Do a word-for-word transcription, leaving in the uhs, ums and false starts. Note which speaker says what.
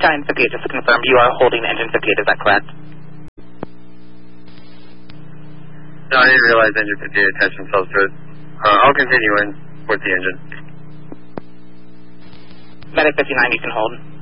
Speaker 1: Skyline fifty-eight, just to confirm, you are holding the engine fifty-eight, is that correct?
Speaker 2: No, I didn't realize engine fifty-eight attached themselves to it. Uh, I'll continue in with the engine.
Speaker 1: Medic fifty-nine, you can hold.